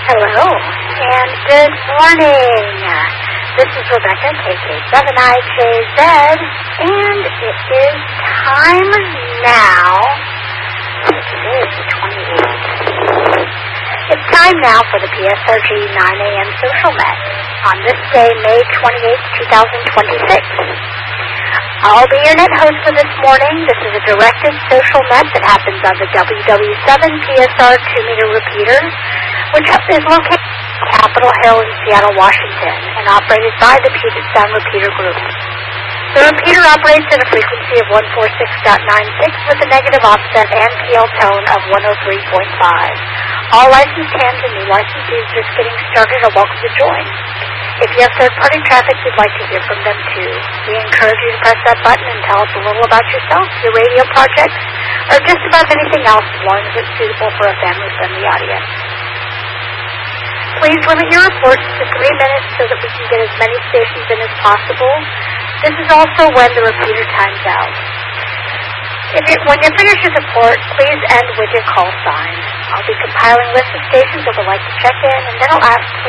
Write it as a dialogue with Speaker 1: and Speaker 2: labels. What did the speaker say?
Speaker 1: Hello, and good morning. This is Rebecca, KK7IJZ, and it is time now. Today is the 28th. It's time now for the PSRG 9 a.m. Social Met on this day, May 28th, 2026. I'll be your net host for this morning. This is a directed social net that happens on the WW7 PSR 2-meter repeater, which is located on Capitol Hill in Seattle, Washington, and operated by the Puget Sound Repeater Group. The repeater operates at a frequency of 146.96 with a negative offset and PL tone of 103.5. All licensed hands and new licensees just getting started are welcome to join. If you have third-party traffic, we'd like to hear from them too. We encourage you to press that button and tell us a little about yourself, your radio projects, or just about anything else as long as it's suitable for a family-friendly audience. Please limit your reports to 3 minutes so that we can get as many stations in as possible. This is also when the repeater times out. When you finish your report, please end with your call sign. I'll be compiling a list of stations that would like to check in, and then I'll ask for